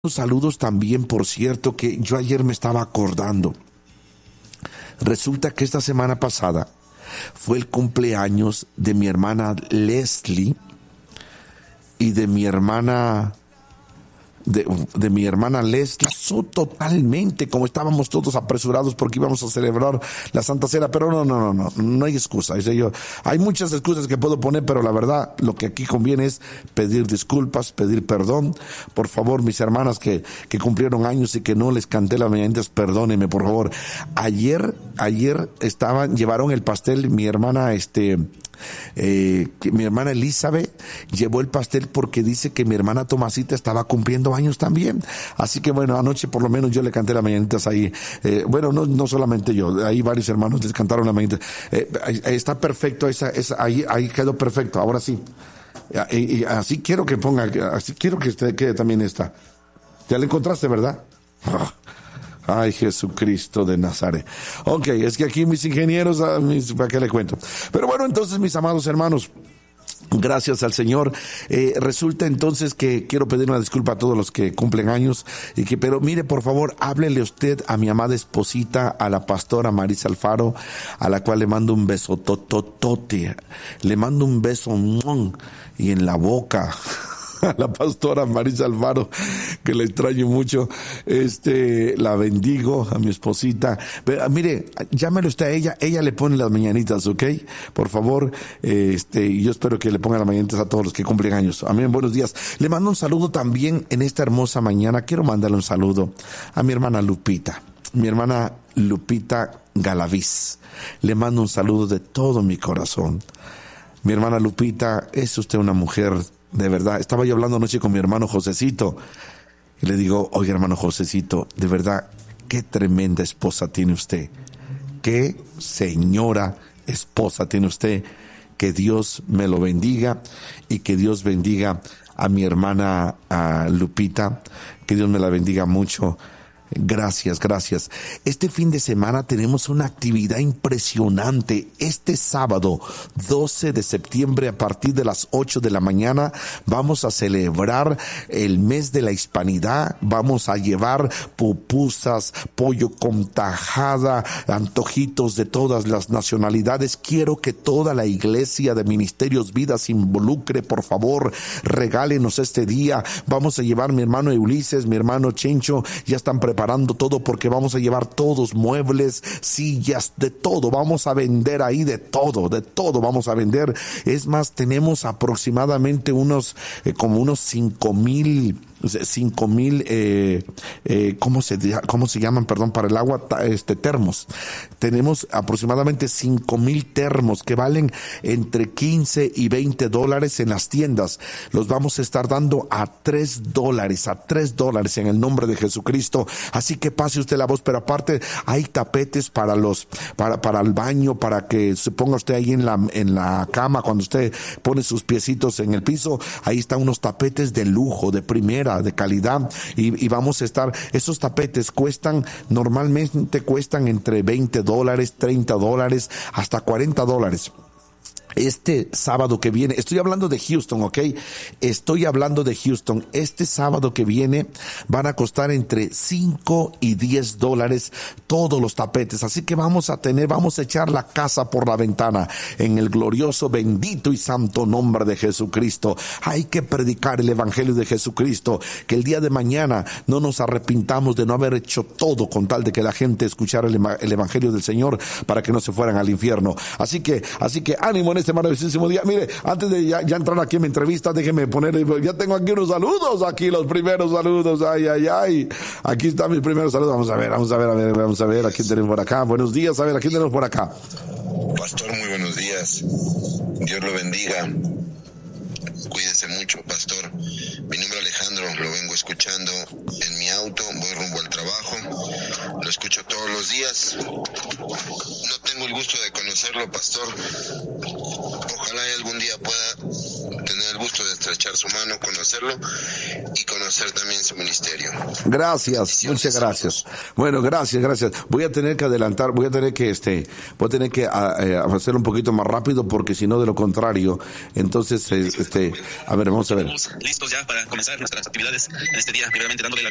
Saludos también, por cierto, que yo ayer me estaba acordando. Resulta que esta semana pasada fue el cumpleaños de mi hermana Leslie y de mi hermana Leslie. Pasó totalmente, como estábamos todos apresurados porque íbamos a celebrar la Santa Cena, pero no hay excusa. Hay muchas excusas que puedo poner, pero la verdad, lo que aquí conviene es pedir disculpas, pedir perdón. Por favor, mis hermanas que cumplieron años y que no les canté las mañanitas, perdónenme, por favor. Ayer llevaron el pastel, mi hermana Elizabeth llevó el pastel porque dice que mi hermana Tomasita estaba cumpliendo años también. Así que bueno, anoche por lo menos yo le canté las mañanitas ahí. No solamente yo, ahí varios hermanos les cantaron las mañanitas. Está perfecto, ahí quedó perfecto. Ahora sí. Y así quiero que usted quede también esta. ¿Ya la encontraste, verdad? Ay, Jesucristo de Nazaret. Ok, es que aquí mis ingenieros, ¿para qué le cuento? Pero bueno, entonces, mis amados hermanos, gracias al Señor. Resulta entonces que quiero pedir una disculpa a todos los que cumplen años, pero mire, por favor, háblele usted a mi amada esposita, a la pastora Marisa Alfaro, a la cual le mando un beso tototote, le mando un beso y en la boca. A la pastora Marisa Alfaro, que la extraño mucho, la bendigo, a mi esposita. Pero mire, llámelo usted a ella le pone las mañanitas, ¿ok? Por favor, yo espero que le ponga las mañanitas a todos los que cumplen años. Amén, buenos días. Le mando un saludo también en esta hermosa mañana. Quiero mandarle un saludo a mi hermana Lupita Galaviz. Le mando un saludo de todo mi corazón. Mi hermana Lupita, es usted una mujer de verdad. Estaba yo hablando anoche con mi hermano Josecito y le digo, oye, hermano Josecito, de verdad, qué tremenda esposa tiene usted, qué señora esposa tiene usted. Que Dios me lo bendiga y que Dios bendiga a mi hermana Lupita, que Dios me la bendiga mucho. Gracias. Este fin de semana tenemos una actividad impresionante. Este sábado, 12 de septiembre, a partir de las 8 de la mañana, vamos a celebrar el mes de la hispanidad. Vamos a llevar pupusas, pollo con tajada, antojitos de todas las nacionalidades. Quiero que toda la iglesia de Ministerios Vida se involucre, por favor, regálenos este día. Vamos a llevar mi hermano Ulises, mi hermano Chencho, ya están preparando todo porque vamos a llevar todos, muebles, sillas, de todo. Vamos a vender ahí de todo vamos a vender. Es más, tenemos aproximadamente unos 5,000 ¿cómo se llaman? Perdón, para el agua, termos. Tenemos aproximadamente 5,000 termos que valen entre $15 y $20 en las tiendas. Los vamos a estar dando a $3 en el nombre de Jesucristo. Así que pase usted la voz, pero aparte hay tapetes para el baño, para que se ponga usted ahí en la cama cuando usted pone sus piecitos en el piso. Ahí están unos tapetes de lujo, de primera, de calidad, y vamos a estar, esos tapetes normalmente cuestan entre $20, $30, hasta $40. Este sábado que viene, estoy hablando de Houston, ¿ok? Este sábado que viene van a costar entre $5 y $10 todos los tapetes. Así que vamos a echar la casa por la ventana en el glorioso, bendito y santo nombre de Jesucristo. Hay que predicar el evangelio de Jesucristo, que el día de mañana no nos arrepintamos de no haber hecho todo con tal de que la gente escuchara el evangelio del Señor para que no se fueran al infierno. Así que ánimo en este maravillosísimo día. Mire, antes de ya entrar aquí en mi entrevista, déjeme poner, ya tengo aquí unos saludos, los primeros saludos. Ay. Aquí están mis primeros saludos. Vamos a ver, ¿a quién tenemos por acá? Buenos días, ¿a quién tenemos por acá? Pastor, muy buenos días. Dios lo bendiga. Cuídese mucho, pastor. Mi nombre es Alejandro, lo vengo escuchando en mi auto, voy rumbo al trabajo, lo escucho todos los días. No tengo el gusto de conocerlo, pastor. Ojalá algún día pueda tener el gusto de estrechar su mano, conocerlo y conocer también su ministerio. Gracias, muchas gracias. Bueno, gracias. Voy a tener que adelantar, voy a tener que hacer un poquito más rápido porque si no, de lo contrario, entonces, a ver, vamos a ver. Listos ya para comenzar nuestras actividades en este día, primeramente dándole la